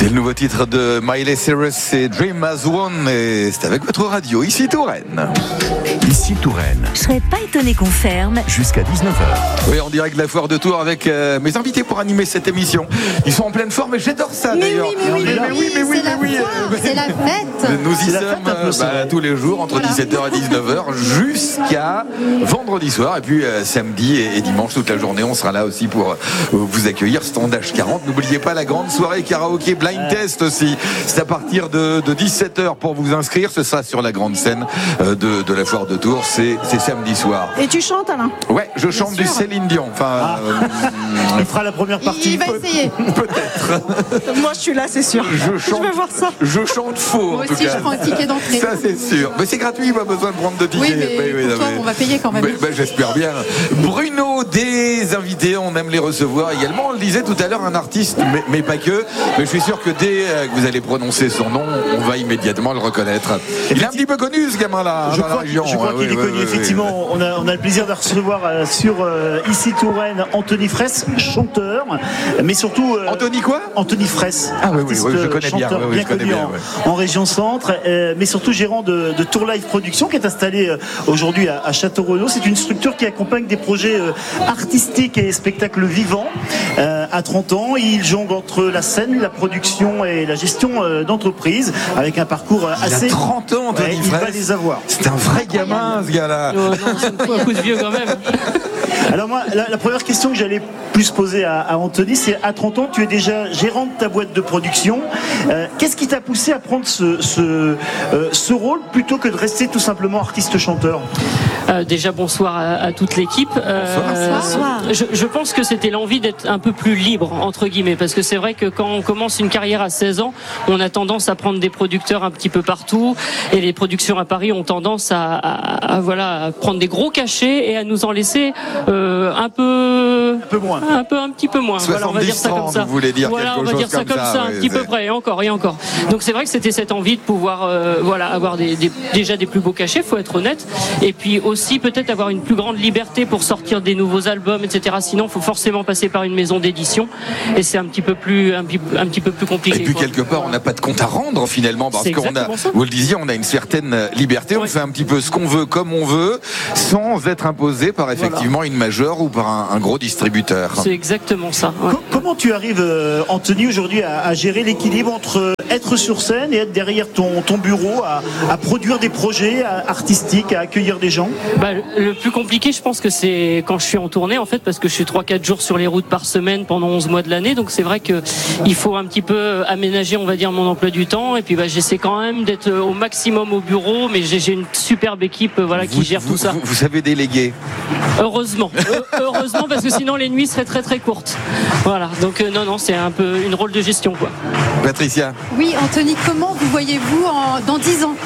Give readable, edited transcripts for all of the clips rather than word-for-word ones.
C'est le nouveau titre de Miley Cyrus, c'est Dream As One, et c'est avec votre radio, ici Touraine. Ici Touraine. Je serais pas étonné qu'on ferme. Jusqu'à 19h. Oui, en direct de la foire de Tours avec mes invités pour animer cette émission. Ils sont en pleine forme et j'adore ça d'ailleurs. C'est la fête. Nous y sommes tous les jours entre 17h et 19h jusqu'à vendredi soir. Et puis samedi et dimanche toute la journée, on sera là aussi pour vous accueillir. Stand H40. N'oubliez pas la grande soirée karaoké blind test aussi. C'est à partir de 17h pour vous inscrire. Ce sera sur la grande scène de la foire de Tours. C'est samedi soir. Et tu chantes, Alain? Ouais, je chante du Céline Dion. Enfin, il fera la première partie. Il va essayer. Peut-être. Moi, je suis là, c'est sûr. Je vais voir ça. Je chante faux. Moi aussi, je prends un ticket d'entrée. Ça, c'est sûr. Mais c'est gratuit, pas besoin de prendre de ticket. Oui, mais pour toi, on va payer quand même. J'espère bien. Bruno, des invités, on aime les recevoir également. On le disait tout à l'heure, un artiste, mais pas que. Mais je suis sûr que dès que vous allez prononcer son nom, on va immédiatement le reconnaître. Il est un petit peu connu, ce gamin-là, dans la région. Je crois qu'il est connu, effectivement. On a le plaisir de recevoir sur ici Touraine Anthony Fraisse, chanteur, mais surtout. Anthony quoi? Anthony Fraisse. Ah oui, je connais bien. Bien connu en région centre, mais surtout gérant de Tour Live Production, qui est installé aujourd'hui à Château-Renaud. C'est une structure qui accompagne des projets artistiques et spectacles vivants. À 30 ans, il jongle entre la scène, la production et la gestion d'entreprise, avec un parcours assez. Il a 30 ans, Anthony Fraisse. Il va les avoir. C'est un vrai gamin, ce gars-là. Non, c'est un coup de vieux quand même. Alors moi, la première question que j'allais plus poser à Anthony, c'est à 30 ans, tu es déjà gérant de ta boîte de production. Qu'est-ce qui t'a poussé à prendre ce rôle plutôt que de rester tout simplement artiste-chanteur? Déjà bonsoir à toute l'équipe. Bonsoir. Je pense que c'était l'envie d'être un peu plus libre entre guillemets, parce que c'est vrai que quand on commence une carrière à 16 ans, on a tendance à prendre des producteurs un petit peu partout, et les productions à Paris ont tendance à prendre des gros cachets et à nous en laisser un petit peu moins. Voilà, on va dire ça comme ça. Vous voulez dire voilà, on va dire ça comme ça, un petit peu près, et encore. Donc c'est vrai que c'était cette envie de pouvoir avoir déjà des plus beaux cachets, faut être honnête, et puis aussi peut-être avoir une plus grande liberté pour sortir des nouveaux albums, etc. Sinon, il faut forcément passer par une maison d'édition, et c'est un petit peu plus compliqué. Et puis quelque part, on n'a pas de compte à rendre finalement, parce qu'on a, vous le disiez, on a une certaine liberté, on fait un petit peu ce qu'on veut, comme on veut, sans être imposé par effectivement une majeure ou par un gros distributeur. C'est exactement ça. Ouais. Comment tu arrives, Anthony, aujourd'hui à gérer l'équilibre entre être sur scène et être derrière ton bureau, à produire des projets artistiques, à accueillir des gens? Le plus compliqué, je pense que c'est quand je suis en tournée, en fait, parce que je suis 3-4 jours sur les routes par semaine pendant 11 mois de l'année, donc c'est vrai que il faut un petit peu aménager, on va dire, mon emploi du temps, et puis j'essaie quand même d'être au maximum au bureau, mais j'ai une superbe équipe qui gère tout ça. Vous savez déléguer? Heureusement, parce que sinon les nuits seraient très très courtes. Voilà, donc non, c'est un peu une rôle de gestion, quoi. Patricia? Oui, Anthony, comment vous voyez-vous dans 10 ans?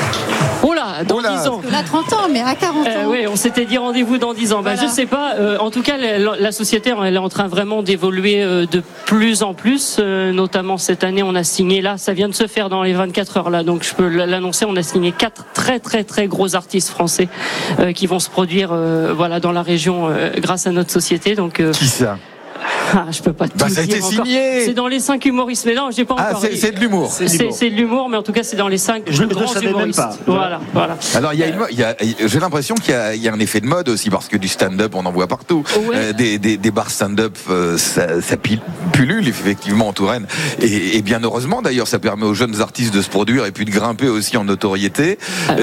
Dans 10 ans. Parce que là, 30 ans, mais à 40 ans. Oui, on s'était dit rendez-vous dans 10 ans. Voilà. Je sais pas. En tout cas, la société, elle est en train vraiment d'évoluer de plus en plus. Notamment cette année, on a signé là. Ça vient de se faire dans les 24 heures là. Donc je peux l'annoncer. On a signé 4 très très très gros artistes français qui vont se produire dans la région grâce à notre société. Donc qui ça? Je peux pas tout dire. Ça a été encore. signé. C'est dans les 5 humoristes. Mais non, j'ai pas encore. C'est de l'humour. C'est de l'humour, mais en tout cas, c'est dans les 5 plus grands humoristes. Voilà. Alors, j'ai l'impression qu'il y a un effet de mode aussi, parce que du stand-up, on en voit partout. Ouais. Des bars stand-up, ça pullule effectivement en Touraine. Et bien heureusement, d'ailleurs, ça permet aux jeunes artistes de se produire et puis de grimper aussi en notoriété.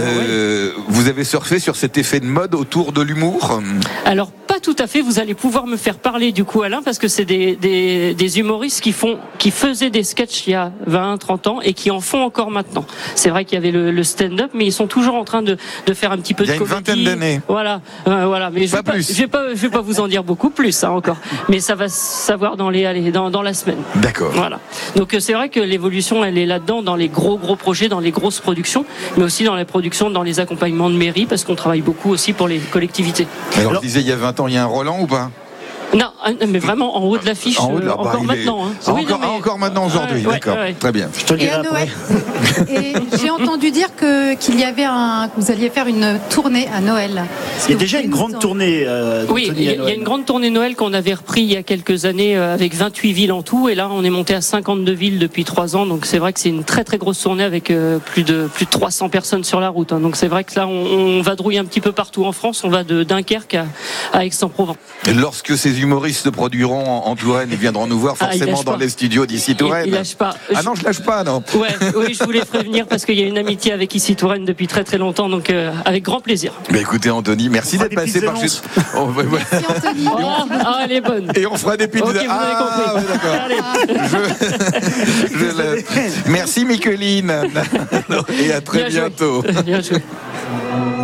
Vous avez surfé sur cet effet de mode autour de l'humour? Alors, pas tout à fait. Vous allez pouvoir me faire parler du coup, Alain, parce que c'est des humoristes qui faisaient des sketchs il y a 20, 30 ans et qui en font encore maintenant. C'est vrai qu'il y avait le stand-up, mais ils sont toujours en train de faire un petit peu de comédie. Il y a une vingtaine d'années. Voilà. Mais je vais pas vous en dire beaucoup plus, encore. Mais ça va savoir dans la semaine. D'accord. Voilà. Donc c'est vrai que l'évolution, elle est là-dedans, dans les gros projets, dans les grosses productions, mais aussi dans les productions, dans les accompagnements de mairie, parce qu'on travaille beaucoup aussi pour les collectivités. Alors, je disais, il y a 20 ans, il y a un Roland ou pas? Non, mais vraiment en haut de l'affiche, encore maintenant. Encore maintenant aujourd'hui, Ouais, d'accord, ouais. très bien. Je te le Et dirai à après. Noël. Et j'ai entendu dire que vous alliez faire une tournée à Noël. Il y a déjà une grande tournée. Oui, d'Anthony, il à y a Noël. une grande tournée Noël qu'on avait repris il y a quelques années avec 28 villes en tout, et là on est monté à 52 villes depuis 3 ans, donc c'est vrai que c'est une très très grosse tournée avec plus de 300 personnes sur la route, hein. Donc c'est vrai que là on vadrouille un petit peu partout en France, on va de Dunkerque à Aix-en-Provence. Et lorsque ces humoristes se produiront en Touraine, ils viendront nous voir Ah, ils forcément lâchent dans pas. les studios d'ici Touraine. Il lâche pas. Ah non, je lâche pas, non. Ouais, oui, je voulais prévenir parce qu'il y a une amitié avec ici Touraine depuis très très longtemps, donc avec grand plaisir. Bah écoutez Anthony, merci On fera d'être des passé petites par chez. annonces. Oh, ouais, ouais. Merci Anthony. Elle est bonne. Et on fera des pizzas. Ok, vous avez compris. ouais, d'accord. Allez. Merci Micheline. Et à très Bien joué. bientôt. Bien joué.